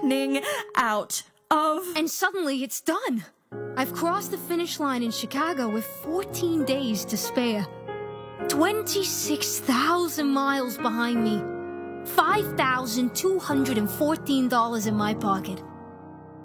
running out of... And suddenly it's done. I've crossed the finish line in Chicago with 14 days to spare. 26,000 miles behind me. $5,214 in my pocket.